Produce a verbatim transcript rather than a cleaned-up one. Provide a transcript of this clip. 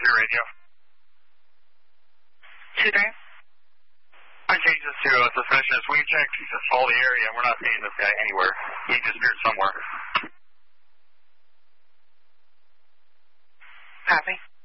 your radio. Two three. I changed this to a suspicious. We checked all the area, and we're not seeing this guy anywhere. He disappeared somewhere. Copy.